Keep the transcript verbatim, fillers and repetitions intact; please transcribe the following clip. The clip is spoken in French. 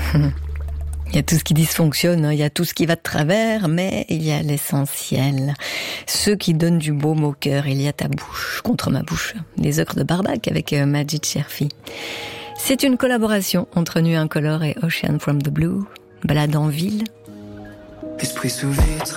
Il y a tout ce qui dysfonctionne, il y a tout ce qui va de travers, mais il y a l'essentiel. Ce qui donne du baume au cœur, il y a ta bouche contre ma bouche. Les Ocres de Barbac avec Majid Cherfi. C'est une collaboration entre Nuit Incolore et Ocean from the Blue. Balade en ville. Esprit sous vitre.